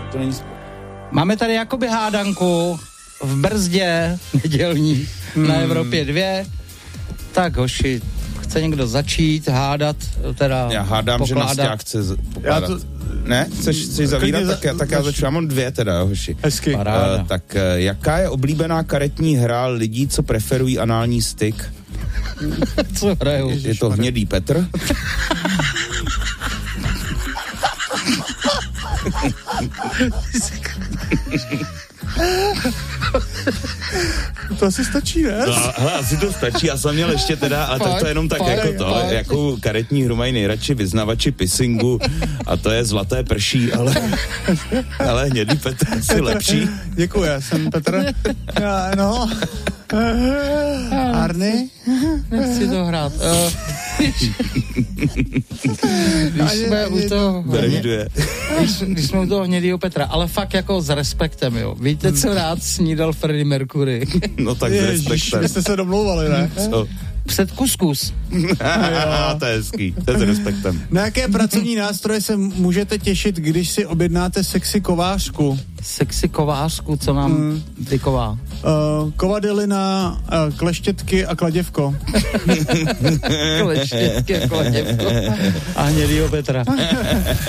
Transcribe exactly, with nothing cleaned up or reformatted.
to není sport. Máme tady jakoby hádanku v brzdě nedělní hmm. na Evropě dvě. Tak hoši, chce někdo začít hádat, teda Já hádám, pokládat. že Nastia chce z- pokládat. Já to- Ne? Chceš, chceš zavírat? za- Tak, já- tak já začnu. Já mám dvě teda, jo, hoši. Hezky. Paráda. Uh, tak uh, jaká je oblíbená karetní hra lidí, co preferují anální styk? Co hrajou? Je to Hnědý Petr? To asi stačí, ne? No, hele, asi to stačí, já jsem měl ještě teda, ale tak to je jenom tak Fakt, jako to, fakt. jakou karetní hru mají nejradši vyznavači pissingu a to je Zlaté prší, ale, ale Hnědý Petr asi lepší. Děkuji, já jsem Petr. Já, no. Arny? Nechci to hrát. Uh, když, když jsme u toho Bereš dvě. když, když jsme u toho Hnědýho Petra, ale fakt jako s respektem, jo. Víte, co rád snídal Freddie Mercury? No tak s Ježiš, respektem. vy jste se domlouvali, ne? Co? Před kuskus. To je hezký, to je s respektem. Na jaké pracovní nástroje se můžete těšit, když si objednáte sexy kovářku? Sexy kovářku, co mám Mm. ty ková? Uh, kovadelina, uh, kleštětky a kladěvko. Kleštětky, kladěvko a Hnědýho Petra.